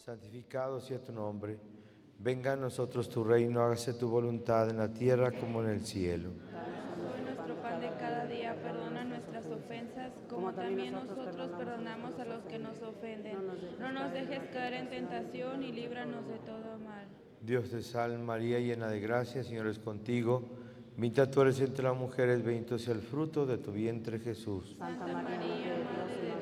santificado sea tu nombre. Venga a nosotros tu reino, hágase tu voluntad en la tierra como en el cielo. Hoy nuestro pan de cada día, perdona nuestras ofensas, como también nosotros perdonamos a los que nos ofenden. No nos dejes caer en tentación y líbranos de todo mal. Dios te salve María, llena de gracia, el Señor es contigo. Bendita tú eres entre las mujeres, bendito sea el fruto de tu vientre Jesús. Santa María, Madre de